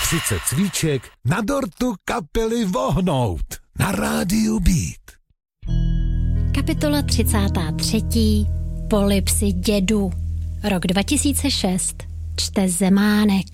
30 svíček na dortu kapely Vohnout na rádiu Beat. Kapitola 33. Polipsy dědu. Rok 2006. Čte Zemánek.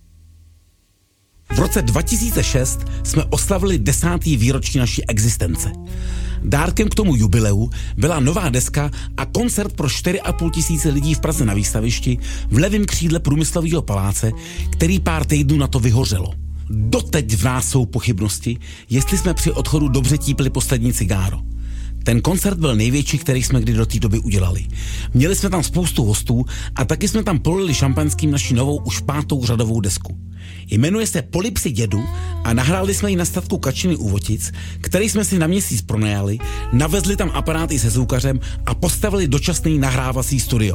V roce 2006 jsme oslavili 10. výročí naší existence. Dárkem k tomu jubileu byla nová deska a koncert pro 4,5 tisíce lidí v Praze na Výstavišti v levém křídle Průmyslového paláce, který pár týdnů na to vyhořelo. Doteď v nás jsou pochybnosti, jestli jsme při odchodu dobře típli poslední cigáro. Ten koncert byl největší, který jsme kdy do té doby udělali. Měli jsme tam spoustu hostů a taky jsme tam polili šampanským naši novou už 5. řadovou desku. Jmenuje se Polipsy dědu a nahráli jsme ji na statku Kačiny u Votic, který jsme si na měsíc pronajali, navezli tam aparáty se zvukařem a postavili dočasný nahrávací studio.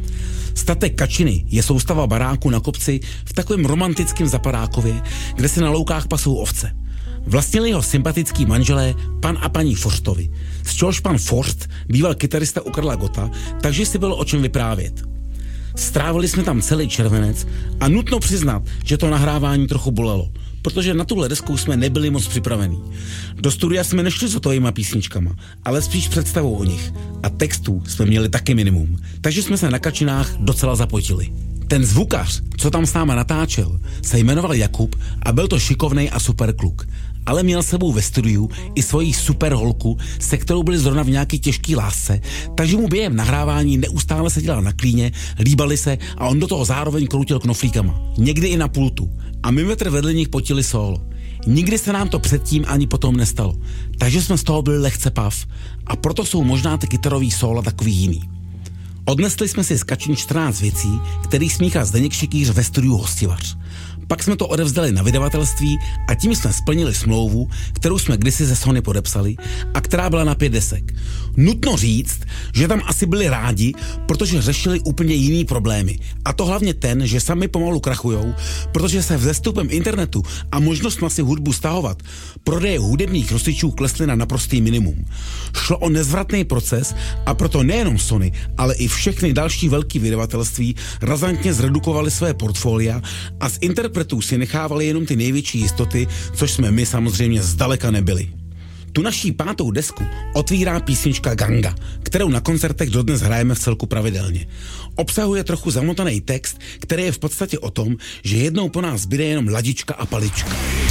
Statek Kačiny je soustava baráku na kopci v takovém romantickém Zapadákově, kde se na loukách pasou ovce. Vlastnili ho sympatický manželé pan a paní Forstovi, z čehož pan Forst býval kytarista u Karla Gotta, takže si bylo o čem vyprávět. Strávili jsme tam celý červenec a nutno přiznat, že to nahrávání trochu bolelo, protože na tuhle desku jsme nebyli moc připravení. Do studia jsme nešli s hotovýma písničkama, ale spíš představou o nich a textů jsme měli taky minimum, takže jsme se na Kačinách docela zapojili. Ten zvukař, co tam s náma natáčel, se jmenoval Jakub a byl to šikovnej a super kluk. Ale měl sebou ve studiu i svoji super holku, se kterou byli zrovna v nějaký těžký lásce, takže mu během nahrávání neustále seděla na klíně, líbali se a on do toho zároveň kroutil knoflíkama. Někdy i na pultu. A my metr vedle nich potili sólo. Nikdy se nám to předtím ani potom nestalo. Takže jsme z toho byli lehce pav. A proto jsou možná ty kytarový sóla takový jiný. Odnesli jsme si z Kačin 14 věcí, který smíchal Zdeněk Šikýř ve studiu Hostivař. Pak jsme to odevzdali na vydavatelství a tím jsme splnili smlouvu, kterou jsme kdysi ze Sony podepsali a která byla na 5 desek. Nutno říct, že tam asi byli rádi, protože řešili úplně jiný problémy. A to hlavně ten, že sami pomalu krachujou, protože se vzestupem internetu a možnostma si hudbu stahovat prodeje hudebních nosičů klesly na naprostý minimum. Šlo o nezvratný proces a proto nejenom Sony, ale i všechny další velký vydavatelství razantně zredukovali své portfolia a z interpretů si nechávali jenom ty největší jistoty, což jsme my samozřejmě zdaleka nebyli. Tu naší 5. desku otvírá písnička Ganga, kterou na koncertech dodnes hrajeme v celku pravidelně. Obsahuje trochu zamotaný text, který je v podstatě o tom, že jednou po nás zbyde jenom ladička a palička.